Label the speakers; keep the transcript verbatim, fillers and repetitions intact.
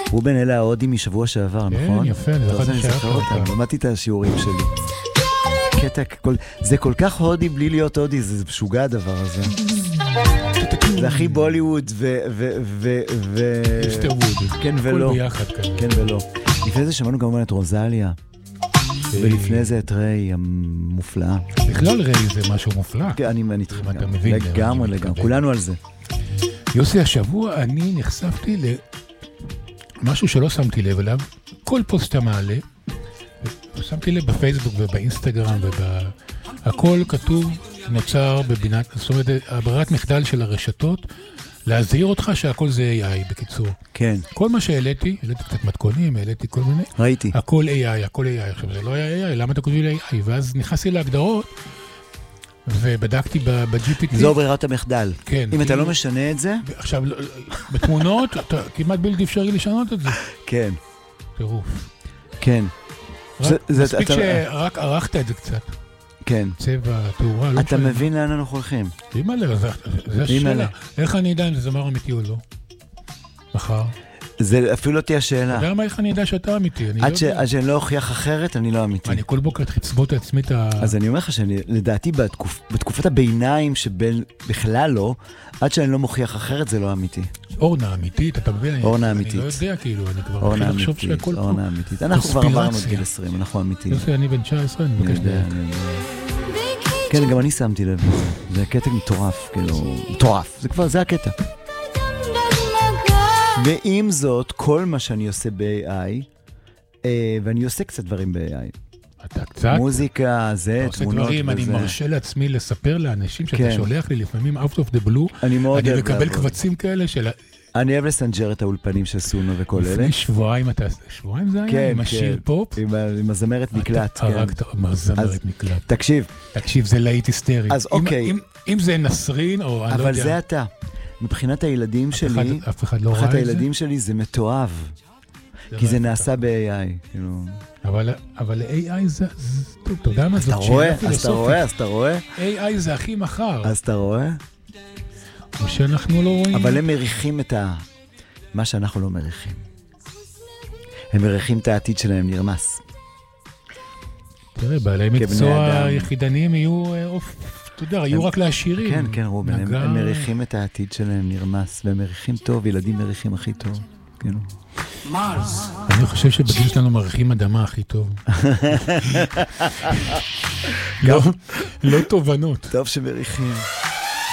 Speaker 1: רובן, אלה ההודים משבוע שעבר, נכון?
Speaker 2: כן, יפה, זה אחד
Speaker 1: זוכר אותם, למדתי את השיעורים שלי. קטע, זה כל כך הודי בלי להיות הודי, זה משוגע הדבר הזה. זה הכי בוליווד ו...
Speaker 2: מיסטר ווד.
Speaker 1: כן ולא.
Speaker 2: הכל ביחד כזה.
Speaker 1: כן ולא. לפני זה שמענו כמובן את רוזליה. ולפני זה את ריי המופלאה.
Speaker 2: בכלל ריי זה משהו מופלא.
Speaker 1: כן, אני איתך.
Speaker 2: אתה מבין.
Speaker 1: לגמרי, לגמרי. כולנו על זה.
Speaker 2: יוסי, השבוע אני נחשפתי למשהו שלא שמתי לב אליו. כל פוסט שאתה מעלה, שמתי לב בפייסבוק ובאינסטגרם והכל כתוב נוצר בבינת, זאת אומרת, הברירת מחדל של הרשתות, להזהיר אותך שהכל זה איי איי, בקיצור.
Speaker 1: כן.
Speaker 2: כל מה שהעליתי, העליתי קצת מתכונים, העליתי כל מיני.
Speaker 1: ראיתי.
Speaker 2: הכל איי איי, הכל איי איי. עכשיו, זה לא היה איי איי, למה אתה כותב לי איי איי? ואז נכנסתי להגדרות, ובדקתי ב-ג'י פי טי.
Speaker 1: זו ברירת המחדל.
Speaker 2: כן.
Speaker 1: אם אתה לא משנה את זה?
Speaker 2: עכשיו, בתמונות, כמעט בלתי אפשרי לשנות את זה.
Speaker 1: כן.
Speaker 2: טירוף.
Speaker 1: כן.
Speaker 2: מספיק שרק ערכת את זה קצת.
Speaker 1: כן.
Speaker 2: צבע, תאורה, לא
Speaker 1: אתה מבין לאן אנחנו הולכים?
Speaker 2: אימא'לה, זה השאלה. איך אני יודע אם זה זמר אמיתי או לא? מחר.
Speaker 1: זה אפילו לא תהיה השאלה.
Speaker 2: אתה יודע מה, איך אני יודע שאתה אמיתי?
Speaker 1: עד שאני לא אוכיח אחרת, אני לא אמיתי.
Speaker 2: אני כל בוקר תצבות עצמי את ה...
Speaker 1: אז אני אומר לך שלדעתי בתקופת הביניים שבין בכלל לא, עד שאני לא מוכיח אחרת, זה לא אמיתי.
Speaker 2: אורנה אמיתית, אתה מבין?
Speaker 1: אורנה אמיתית.
Speaker 2: אני לא יודע, כאילו, אני כבר מתחיל לחשוב שהכל פה.
Speaker 1: אורנה אמיתית. אנחנו כבר עברנו את גיל עשרים, אנחנו אמיתיים.
Speaker 2: יוסי, אני בן תשע עשרה, אני מבקש דרך.
Speaker 1: כן, גם אני שמתי לב. זה קטע מטורף, כאילו, מטורף. זה כבר, זה הקטע. ועם זאת, כל מה שאני עושה ב-איי איי, ואני עושה קצת דברים ב-איי איי.
Speaker 2: אתה קצת?
Speaker 1: מוזיקה, זה, תמונות וזה.
Speaker 2: אני מרשה לעצמי לספר לאנשים שאתה שולח לי לפעמים out of the blue, אני מקבל קבצים כאלה של...
Speaker 1: אני אוהב לסנג'ר את האולפנים של סונו וכל אלה.
Speaker 2: לפני שבועיים אתה... שבועיים זה היה? עם השיר פופ?
Speaker 1: עם הזמרת מקלט, כן.
Speaker 2: הרגת הזמרת מקלט.
Speaker 1: תקשיב.
Speaker 2: תקשיב, זה להיט היסטרי.
Speaker 1: אז אוקיי.
Speaker 2: אם זה נסרין או...
Speaker 1: אבל זה אתה. מבחינת הילדים שלי,
Speaker 2: אף אחד לא ראה את זה?
Speaker 1: מבחינת הילדים שלי זה מתואב. כי זה נעשה ב-איי איי.
Speaker 2: אבל איי איי זה... טוב, אתה יודע מה זאת
Speaker 1: שאלה פילוסופית. אז אתה רואה, אז אתה רואה.
Speaker 2: איי איי זה הכי מחר.
Speaker 1: אז אתה רואה.
Speaker 2: או שאנחנו לא רואים.
Speaker 1: אבל הם מריחים את ה... מה שאנחנו לא מריחים. הם מריחים את העתיד שלהם נרמס.
Speaker 2: תראה, בעלי מקצוע יחידניים יהיו... אתה יודע, היו רק לעשירים.
Speaker 1: כן, כן, רובן. הם מריחים את העתיד שלהם נרמס, והם מריחים טוב, ילדים מריחים הכי טוב.
Speaker 2: מרס. אני חושב שבגיל שלנו מריחים אדמה הכי טוב. לא תובנות.
Speaker 1: טוב שמריחים.